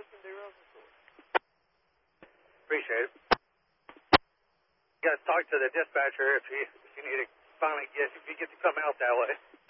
Appreciate it. You got to talk to the dispatcher if you need to finally if you get to come out that way.